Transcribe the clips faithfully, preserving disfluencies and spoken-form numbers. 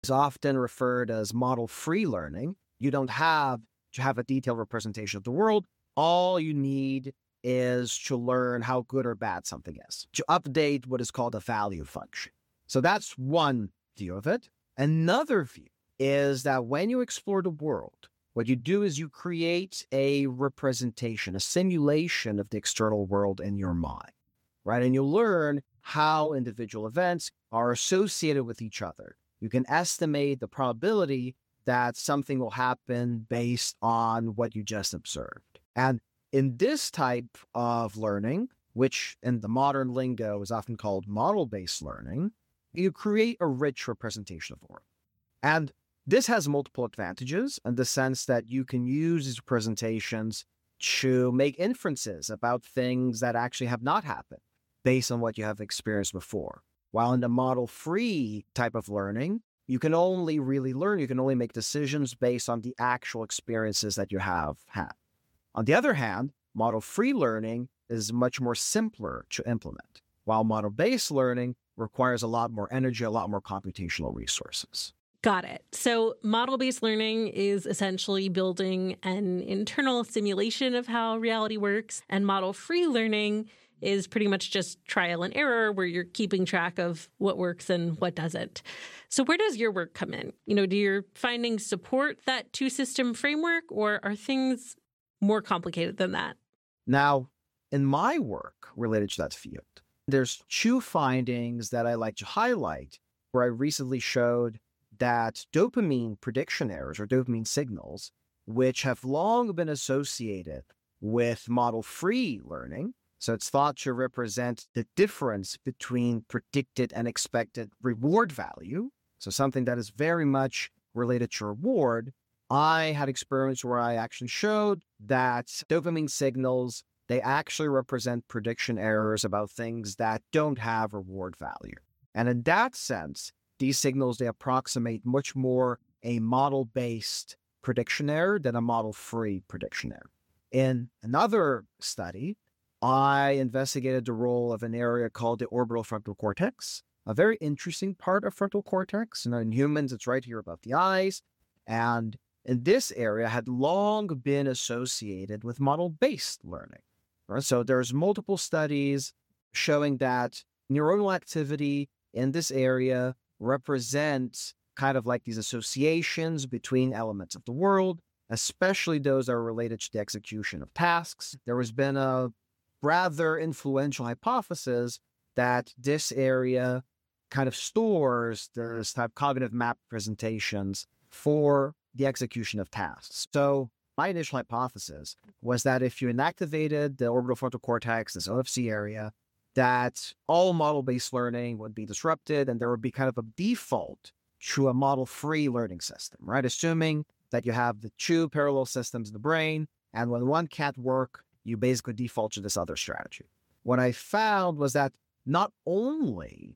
It's often referred as model-free learning. You don't have to have a detailed representation of the world. All you need is to learn how good or bad something is, to update what is called a value function. So that's one view of it. Another view is that when you explore the world, what you do is you create a representation, a simulation of the external world in your mind, right? And you learn how individual events are associated with each other. You can estimate the probability that something will happen based on what you just observed. And in this type of learning, which in the modern lingo is often called model-based learning, you create a rich representation of the world. And this has multiple advantages in the sense that you can use these presentations to make inferences about things that actually have not happened based on what you have experienced before. While in the model-free type of learning, you can only really learn, you can only make decisions based on the actual experiences that you have had. On the other hand, model-free learning is much more simpler to implement, while model-based learning requires a lot more energy, a lot more computational resources. Got it. So model-based learning is essentially building an internal simulation of how reality works, and model-free learning is pretty much just trial and error where you're keeping track of what works and what doesn't. So where does your work come in? You know, do your findings support that two-system framework, or are things more complicated than that? Now, in my work related to that field, there's two findings that I like to highlight where I recently showed that dopamine prediction errors or dopamine signals, which have long been associated with model-free learning, so it's thought to represent the difference between predicted and expected reward value, so something that is very much related to reward. I had experiments where I actually showed that dopamine signals, they actually represent prediction errors about things that don't have reward value. And in that sense, these signals, they approximate much more a model-based prediction error than a model-free prediction error. In another study, I investigated the role of an area called the orbital frontal cortex, a very interesting part of frontal cortex. You know, in humans, it's right here above the eyes. And in this area had long been associated with model-based learning. Right? So there's multiple studies showing that neuronal activity in this area represents kind of like these associations between elements of the world, especially those that are related to the execution of tasks. There has been a rather influential hypothesis that this area kind of stores this type of cognitive map presentations for the execution of tasks. So my initial hypothesis was that if you inactivated the orbital frontal cortex, this O F C area, that all model-based learning would be disrupted and there would be kind of a default to a model-free learning system, right? Assuming that you have the two parallel systems in the brain, and when one can't work, you basically default to this other strategy. What I found was that not only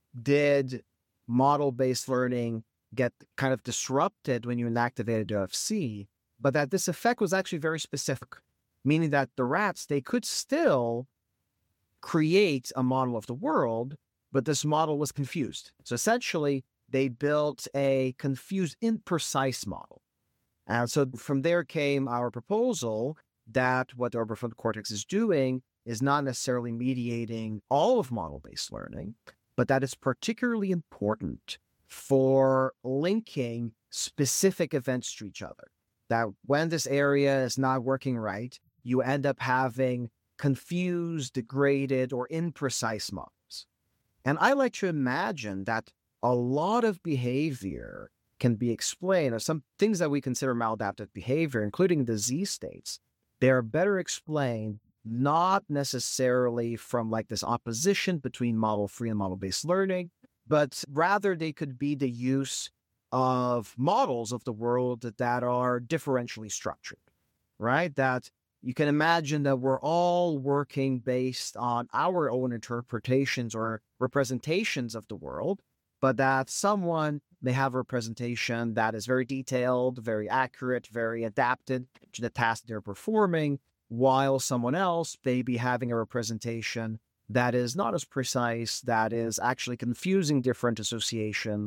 did model-based learning get kind of disrupted when you inactivated the O F C, but that this effect was actually very specific, meaning that the rats, they could still create a model of the world, but this model was confused. So essentially, they built a confused, imprecise model. And so from there came our proposal that what the orbital frontal cortex is doing is not necessarily mediating all of model-based learning, but that is particularly important for linking specific events to each other. That when this area is not working right, you end up having confused, degraded, or imprecise models. And I like to imagine that a lot of behavior can be explained, or some things that we consider maladaptive behavior, including disease states, they're better explained not necessarily from like this opposition between model-free and model-based learning, but rather they could be the use of models of the world that are differentially structured, right? That you can imagine that we're all working based on our own interpretations or representations of the world, but that someone may have a representation that is very detailed, very accurate, very adapted to the task they're performing, while someone else may be having a representation that is not as precise, that is actually confusing different associations,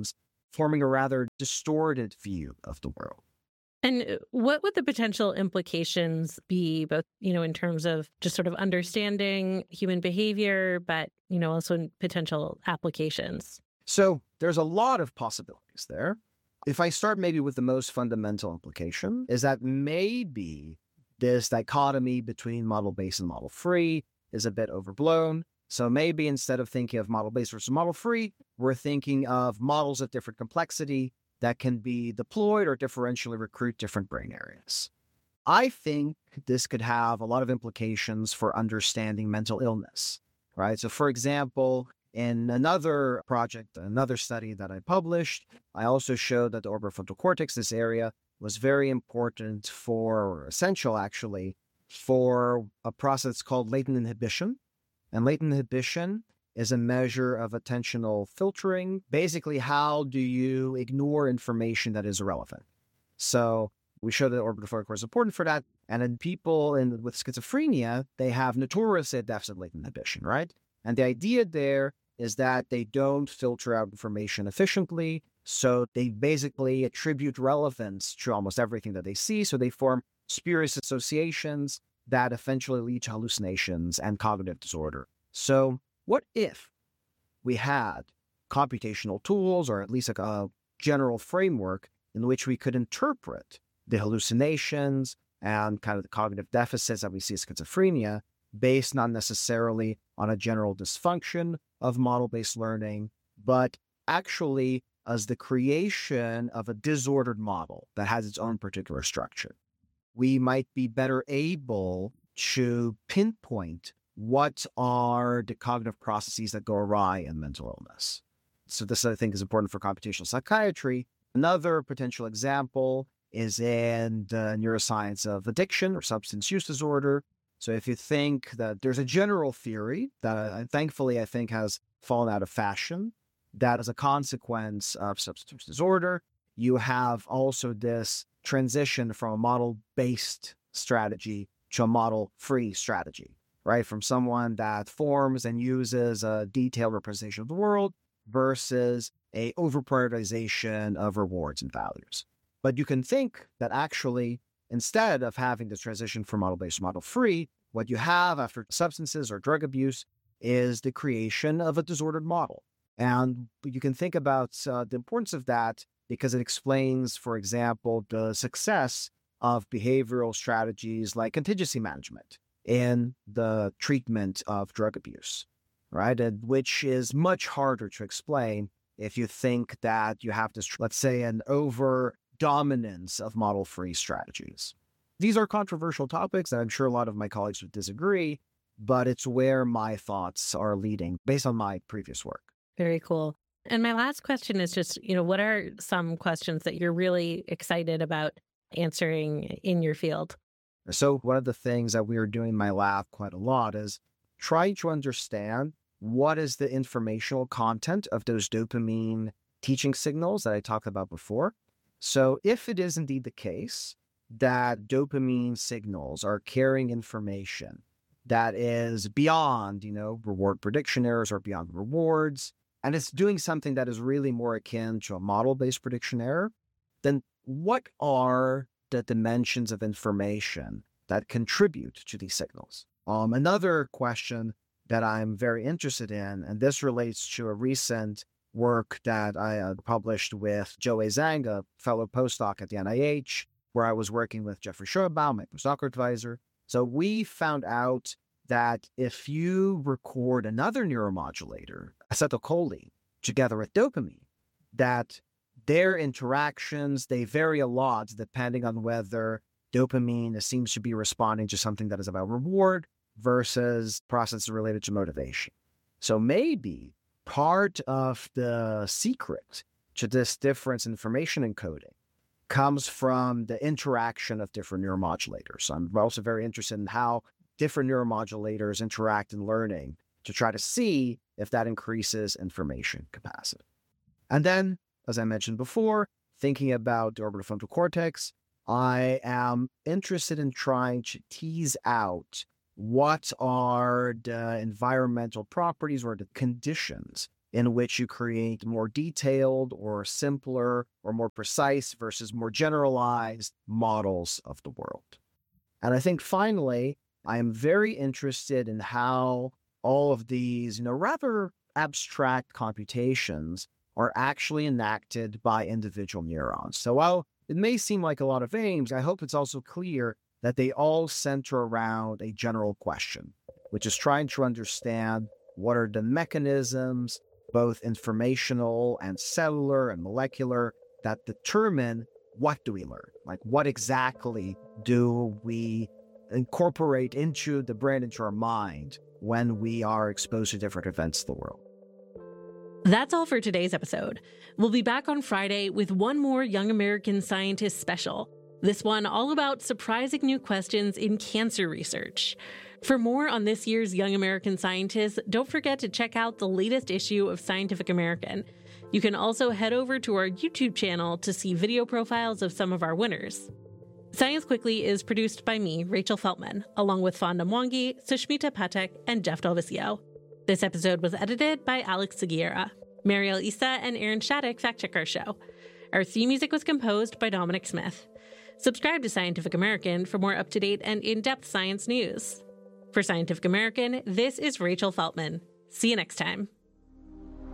forming a rather distorted view of the world. And what would the potential implications be, both, you know, in terms of just sort of understanding human behavior, but, you know, also in potential applications? So there's a lot of possibilities there. If I start maybe with the most fundamental implication, is that maybe this dichotomy between model-based and model-free is a bit overblown. So maybe instead of thinking of model-based versus model-free, we're thinking of models of different complexity that can be deployed or differentially recruit different brain areas. I think this could have a lot of implications for understanding mental illness, right? So for example, in another project, another study that I published, I also showed that the orbitofrontal cortex, this area, was very important for, or essential actually, for a process called latent inhibition. And latent inhibition is a measure of attentional filtering. Basically, how do you ignore information that is irrelevant? So we showed that orbitofrontal cortex is important for that. And in people in, with schizophrenia, they have notoriously deficit latent inhibition, right? And the idea there is that they don't filter out information efficiently. So they basically attribute relevance to almost everything that they see. So they form spurious associations that eventually lead to hallucinations and cognitive disorder. So what if we had computational tools, or at least a, a general framework in which we could interpret the hallucinations and kind of the cognitive deficits that we see in schizophrenia based not necessarily on a general dysfunction of model-based learning, but actually as the creation of a disordered model that has its own particular structure? We might be better able to pinpoint what are the cognitive processes that go awry in mental illness. So this, I think, is important for computational psychiatry. Another potential example is in the neuroscience of addiction or substance use disorder. So if you think that there's a general theory that uh, thankfully I think has fallen out of fashion, that as a consequence of substance use disorder, you have also this transition from a model-based strategy to a model-free strategy, right? From someone that forms and uses a detailed representation of the world versus a over-prioritization of rewards and values. But you can think that actually, instead of having this transition from model-based to model-free, what you have after substances or drug abuse is the creation of a disordered model. And you can think about uh, the importance of that because it explains, for example, the success of behavioral strategies like contingency management in the treatment of drug abuse, right? And which is much harder to explain if you think that you have this, let's say, an over dominance of model-free strategies. These are controversial topics, and I'm sure a lot of my colleagues would disagree, but it's where my thoughts are leading based on my previous work. Very cool. And my last question is just, you know, what are some questions that you're really excited about answering in your field? So one of the things that we are doing in my lab quite a lot is trying to understand what is the informational content of those dopamine teaching signals that I talked about before. So if it is indeed the case that dopamine signals are carrying information that is beyond, you know, reward prediction errors or beyond rewards, and it's doing something that is really more akin to a model-based prediction error, then what are the dimensions of information that contribute to these signals? Um, another question that I'm very interested in, and this relates to a recent work that I uh, published with Joe A. Zhang, a fellow postdoc at the N I H, where I was working with Jeffrey Schoenbaum, my postdoc advisor. So we found out that if you record another neuromodulator, acetylcholine, together with dopamine, that their interactions, they vary a lot depending on whether dopamine seems to be responding to something that is about reward versus processes related to motivation. So maybe part of the secret to this difference in information encoding comes from the interaction of different neuromodulators. So I'm also very interested in how different neuromodulators interact in learning to try to see if that increases information capacity. And then, as I mentioned before, thinking about the orbitofrontal cortex, I am interested in trying to tease out what are the environmental properties or the conditions in which you create more detailed or simpler or more precise versus more generalized models of the world. And I think finally, I am very interested in how all of these, you know, rather abstract computations are actually enacted by individual neurons. So while it may seem like a lot of aims, I hope it's also clear that they all center around a general question, which is trying to understand what are the mechanisms, both informational and cellular and molecular, that determine what do we learn? Like what exactly do we incorporate into the brain, into our mind when we are exposed to different events in the world. That's all for today's episode. We'll be back on Friday with one more Young American Scientist special. This one all about surprising new questions in cancer research. For more on this year's Young American Scientists, don't forget to check out the latest issue of Scientific American. You can also head over to our YouTube channel to see video profiles of some of our winners. Science Quickly is produced by me, Rachel Feltman, along with Fonda Mwangi, Sushmita Patek, and Jeff Delvisio. This episode was edited by Alex Seguiera. Mariel Issa and Aaron Shattuck fact-check our show. Our theme music was composed by Dominic Smith. Subscribe to Scientific American for more up-to-date and in-depth science news. For Scientific American, this is Rachel Feltman. See you next time.